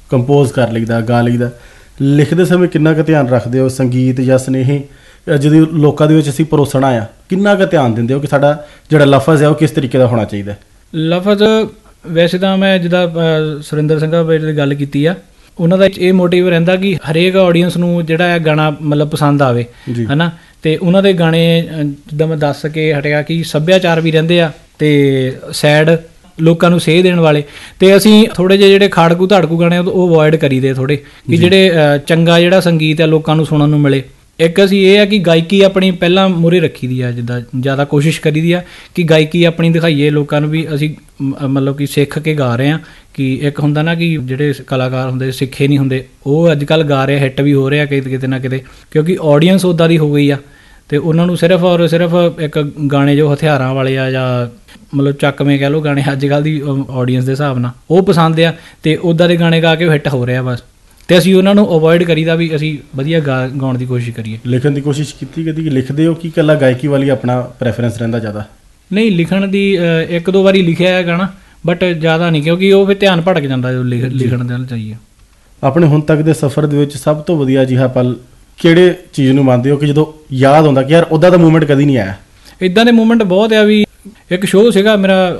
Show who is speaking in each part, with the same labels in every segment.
Speaker 1: Compose ਕਰ ਲਈਦਾ, ਗਾ ਲਈਦਾ, ਲਿਖਦੇ ਸਮੇਂ ਕਿੰਨਾ ਕੁ ਧਿਆਨ ਰੱਖਦੇ ਹੋ ਸੰਗੀਤ ਜਾਂ ਸੁਨੇਹੇ ਜਦੋਂ ਲੋਕਾਂ ਦੇ ਵਿੱਚ ਅਸੀਂ ਪਰੋਸਣਾ ਆ, ਕਿੰਨਾ ਕੁ ਧਿਆਨ ਦਿੰਦੇ ਹੋ ਕਿ ਸਾਡਾ ਜਿਹੜਾ ਲਫ਼ਜ਼ ਹੈ ਉਹ ਕਿਸ ਤਰੀਕੇ ਦਾ ਹੋਣਾ ਚਾਹੀਦਾ?
Speaker 2: ਲਫ਼ਜ਼ ਵੈਸੇ ਤਾਂ ਮੈਂ ਜਿੱਦਾਂ ਸੁਰਿੰਦਰ ਸਿੰਘ ਬਾਈ ਦੀ ਗੱਲ ਕੀਤੀ ਆ, ਉਹਨਾਂ ਦਾ ਇਹ ਮੋਟਿਵ ਰਹਿੰਦਾ ਕਿ ਹਰੇਕ ਆਡੀਅנס ਨੂੰ ਜਿਹੜਾ ਇਹ ਗਾਣਾ ਮਤਲਬ ਪਸੰਦ ਆਵੇ, ਹੈ ਨਾ। ਅਤੇ ਉਹਨਾਂ ਦੇ ਗਾਣੇ ਜਿੱਦਾਂ ਮੈਂ ਦੱਸ ਕੇ ਹਟਿਆ ਕਿ ਸੱਭਿਆਚਾਰ ਵੀ ਰਹਿੰਦੇ ਆ ਅਤੇ ਸੈਡ ਲੋਕਾਂ ਨੂੰ ਸੇਧ ਦੇਣ ਵਾਲੇ, ਅਤੇ ਅਸੀਂ ਥੋੜ੍ਹੇ ਜਿਹੇ ਜਿਹੜੇ ਖਾੜਕੂ ਧਾੜਕੂ ਗਾਣੇ ਉਹ ਅਵੋਇਡ ਕਰੀਦੇ ਥੋੜ੍ਹੇ, ਕਿ ਜਿਹੜੇ ਚੰਗਾ ਜਿਹੜਾ ਸੰਗੀਤ ਆ ਲੋਕਾਂ ਨੂੰ ਸੁਣਨ ਨੂੰ ਮਿਲੇ। ਇੱਕ ਅਸੀਂ ਇਹ ਆ ਕਿ ਗਾਇਕੀ ਆਪਣੀ ਪਹਿਲਾਂ ਮੂਹਰੇ ਰੱਖੀ ਦੀ ਆ, ਜਿੱਦਾਂ ਜ਼ਿਆਦਾ ਕੋਸ਼ਿਸ਼ ਕਰੀ ਦੀ ਆ ਕਿ ਗਾਇਕੀ ਆਪਣੀ ਦਿਖਾਈਏ ਲੋਕਾਂ ਨੂੰ ਵੀ ਅਸੀਂ ਮਤਲਬ ਕਿ ਸਿੱਖ ਕੇ ਗਾ ਰਹੇ ਹਾਂ। ਕਿ ਇੱਕ ਹੁੰਦਾ ਨਾ ਕਿ ਜਿਹੜੇ ਕਲਾਕਾਰ ਹੁੰਦੇ ਸਿੱਖੇ ਨਹੀਂ ਹੁੰਦੇ, ਉਹ ਅੱਜ ਕੱਲ੍ਹ ਗਾ ਰਹੇ, ਹਿੱਟ ਵੀ ਹੋ ਰਿਹਾ ਕਿਤੇ ਨਾ ਕਿਤੇ, ਕਿਉਂਕਿ ਆਡੀਅנס ਉੱਦਾਂ ਦੀ ਹੋ ਗਈ ਆ ਅਤੇ ਉਹਨਾਂ ਨੂੰ ਸਿਰਫ ਔਰ ਸਿਰਫ ਇੱਕ ਗਾਣੇ ਜੋ ਹਥਿਆਰਾਂ ਵਾਲੇ ਆ ਜਾਂ ਮਤਲਬ ਚੱਕਵੇਂ ਕਹਿ ਲਓ ਗਾਣੇ ਅੱਜ ਕੱਲ੍ਹ ਦੀ ਆਡੀਅנס ਦੇ ਹਿਸਾਬ ਨਾਲ ਉਹ ਪਸੰਦ ਆ, ਅਤੇ ਉੱਦਾਂ ਦੇ ਗਾਣੇ ਗਾ ਕੇ ਹਿੱਟ ਹੋ ਰਿਹਾ ਬਸ। ਅਤੇ ਅਸੀਂ ਉਹਨਾਂ ਨੂੰ ਅਵੋਇਡ ਕਰੀਦਾ ਵੀ ਅਸੀਂ ਵਧੀਆ ਗਾਉਣ ਦੀ ਕੋਸ਼ਿਸ਼ ਕਰੀਏ। ਲਿਖਣ
Speaker 1: ਦੀ ਕੋਸ਼ਿਸ਼ ਕੀਤੀ ਕਦੀ? ਲਿਖਦੇ ਹੋ ਕਿ ਇਕੱਲਾ ਗਾਇਕੀ ਵਾਲੀ ਆਪਣਾ ਪ੍ਰੈਫਰੈਂਸ ਰਹਿੰਦਾ ਜ਼ਿਆਦਾ?
Speaker 2: ਨਹੀਂ, ਲਿਖਣ ਦੀ ਇੱਕ ਦੋ ਵਾਰੀ ਲਿਖਿਆ ਹੈ ਗਾਣਾ, ਬਟ ਜ਼ਿਆਦਾ ਨਹੀਂ, ਕਿਉਂਕਿ ਉਹ ਫਿਰ ਧਿਆਨ ਭਟਕ ਜਾਂਦਾ ਜੋ ਲਿਖਣ ਦੇ ਨਾਲ ਚਾਹੀਏ।
Speaker 1: ਆਪਣੇ ਹੁਣ ਤੱਕ ਦੇ ਸਫ਼ਰ ਦੇ ਵਿੱਚ ਸਭ ਤੋਂ ਵਧੀਆ ਅਜਿਹਾ ਪਲ ਕਿਹੜੇ ਚੀਜ਼ ਨੂੰ ਮੰਨਦੇ ਹੋ ਕਿ ਜਦੋਂ ਯਾਦ ਹੁੰਦਾ ਕਿ ਯਾਰ ਉੱਦਾਂ ਦਾ ਮੂਵਮੈਂਟ ਕਦੀ ਨਹੀਂ ਆਇਆ?
Speaker 2: ਇੱਦਾਂ ਦੇ ਮੂਵਮੈਂਟ ਬਹੁਤ ਆ। ਵੀ ਇੱਕ ਸ਼ੋਅ ਸੀਗਾ ਮੇਰਾ,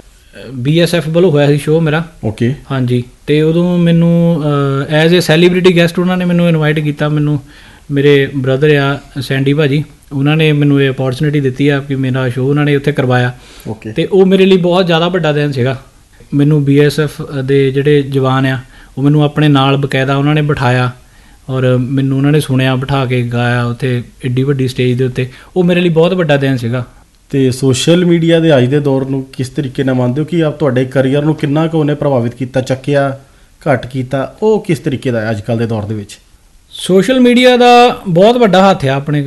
Speaker 2: BSF ਵੱਲੋਂ ਹੋਇਆ ਸੀ ਸ਼ੋਅ ਮੇਰਾ।
Speaker 1: ਓਕੇ।
Speaker 2: ਹਾਂਜੀ, ਅਤੇ ਉਦੋਂ ਮੈਨੂੰ ਐਜ਼ ਏ ਸੈਲੀਬ੍ਰਿਟੀ ਗੈਸਟ ਉਹਨਾਂ ਨੇ ਮੈਨੂੰ ਇਨਵਾਈਟ ਕੀਤਾ। ਮੈਨੂੰ ਮੇਰੇ ਬ੍ਰਦਰ ਆ ਸੈਂਡੀ ਭਾਜੀ, ਉਹਨਾਂ ਨੇ ਮੈਨੂੰ ਇਹ ਅਪੋਰਚੁਨਿਟੀ ਦਿੱਤੀ ਆ ਕਿ ਮੇਰਾ ਸ਼ੋਅ ਉਹਨਾਂ ਨੇ ਉੱਥੇ ਕਰਵਾਇਆ।
Speaker 1: ਓਕੇ।
Speaker 2: ਅਤੇ ਉਹ ਮੇਰੇ ਲਈ ਬਹੁਤ ਜ਼ਿਆਦਾ ਵੱਡਾ ਦਿਨ ਸੀਗਾ। ਮੈਨੂੰ BSF ਦੇ ਜਿਹੜੇ ਜਵਾਨ ਆ ਉਹ ਮੈਨੂੰ ਆਪਣੇ ਨਾਲ ਬਕਾਇਦਾ ਉਹਨਾਂ ਨੇ ਬਿਠਾਇਆ ਔਰ ਮੈਨੂੰ ਉਹਨਾਂ ਨੇ ਸੁਣਿਆ, ਬਿਠਾ ਕੇ ਗਾਇਆ ਉੱਥੇ ਐਡੀ ਵੱਡੀ ਸਟੇਜ ਦੇ ਉੱਤੇ। ਉਹ ਮੇਰੇ ਲਈ ਬਹੁਤ ਵੱਡਾ ਦਿਨ ਸੀਗਾ।
Speaker 1: ਅਤੇ ਸੋਸ਼ਲ ਮੀਡੀਆ ਦੇ ਅੱਜ ਦੇ ਦੌਰ ਨੂੰ ਕਿਸ ਤਰੀਕੇ ਨਾਲ ਮੰਨਦੇ ਹੋ ਕਿ ਆਪ ਤੁਹਾਡੇ ਕਰੀਅਰ ਨੂੰ ਕਿੰਨਾ ਕੁ ਉਹਨੇ ਪ੍ਰਭਾਵਿਤ ਕੀਤਾ, ਚੱਕਿਆ, ਘੱਟ ਕੀਤਾ? ਉਹ ਕਿਸ ਤਰੀਕੇ ਦਾ ਅੱਜ ਕੱਲ੍ਹ ਦੇ ਦੌਰ ਦੇ ਵਿੱਚ?
Speaker 2: ਸੋਸ਼ਲ ਮੀਡੀਆ ਦਾ ਬਹੁਤ ਵੱਡਾ ਹੱਥ ਆ ਆਪਣੇ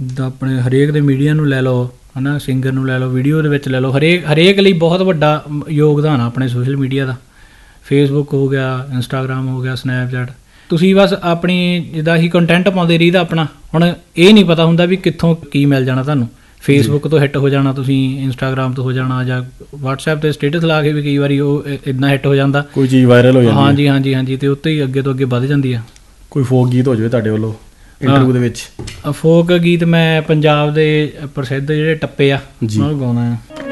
Speaker 2: ਹਰੇਕ ਦੇ ਮੀਡੀਆ ਨੂੰ ਲੈ ਲਓ, ਹੈ ਨਾ, ਸਿੰਗਰ ਨੂੰ ਲੈ ਲਓ, ਵੀਡੀਓ ਦੇ ਵਿੱਚ ਲੈ ਲਓ, ਹਰੇਕ ਲਈ ਬਹੁਤ ਵੱਡਾ ਯੋਗਦਾਨ ਆ ਆਪਣੇ ਸੋਸ਼ਲ ਮੀਡੀਆ ਦਾ। ਫੇਸਬੁੱਕ ਹੋ ਗਿਆ, ਇੰਸਟਾਗ੍ਰਾਮ ਹੋ ਗਿਆ, ਸਨੈਪਚੈਟ। ਤੁਸੀਂ ਬਸ ਆਪਣੀ ਜਿੱਦਾਂ ਅਸੀਂ ਕੰਟੈਂਟ ਪਾਉਂਦੇ ਰਹੀਦਾ ਆਪਣਾ। ਹੁਣ ਇਹ ਨਹੀਂ ਪਤਾ ਹੁੰਦਾ ਵੀ ਕਿੱਥੋਂ ਕੀ ਮਿਲ ਜਾਣਾ ਤੁਹਾਨੂੰ। ਫੇਸਬੁੱਕ ਤੋਂ ਹਿੱਟ ਹੋ ਜਾਣਾ, ਤੁਸੀਂ ਇੰਸਟਾਗ੍ਰਾਮ ਤੋਂ ਹੋ ਜਾਣਾ, ਜਾਂ ਵਟਸਐਪ 'ਤੇ ਸਟੇਟਸ ਲਾ ਕੇ ਵੀ ਕਈ ਵਾਰੀ ਉਹ ਇੱਦਾਂ ਹਿੱਟ ਹੋ ਜਾਂਦਾ, ਕੋਈ ਚੀਜ਼ ਵਾਇਰਲ ਹੋ ਜਾਂਦੀ। ਹਾਂਜੀ, ਅਤੇ ਉੱਤੇ ਹੀ ਅੱਗੇ ਤੋਂ ਅੱਗੇ ਵੱਧ ਜਾਂਦੀ ਆ।
Speaker 1: ਕੋਈ ਫੋਕ ਗੀਤ ਹੋ ਜਾਵੇ ਤੁਹਾਡੇ ਵੱਲੋਂ ਇੰਟਰਵਿਊ ਦੇ ਵਿੱਚ?
Speaker 2: ਫੋਕ ਗੀਤ ਮੈਂ ਪੰਜਾਬ ਦੇ ਪ੍ਰਸਿੱਧ ਜਿਹੜੇ ਟੱਪੇ ਆ ਉਹ ਗਾਉਣਾ ਆ।